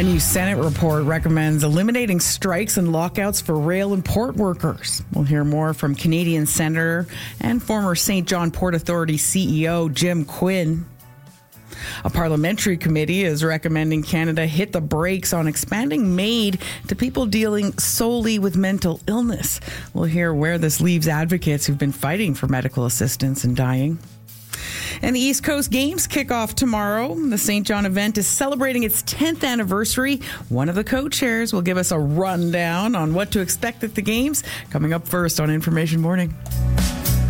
A new Senate report recommends eliminating strikes and lockouts for rail and port workers. We'll hear more from Canadian Senator and former St. John Port Authority CEO Jim Quinn. A parliamentary committee is recommending Canada hit the brakes on expanding MAID to people dealing solely with mental illness. We'll hear where this leaves advocates who've been fighting for medical assistance and dying. And the East Coast Games kick off tomorrow. The St. John event is celebrating its 10th anniversary. One of the co-chairs will give us a rundown on what to expect at the Games, coming up first on Information Morning.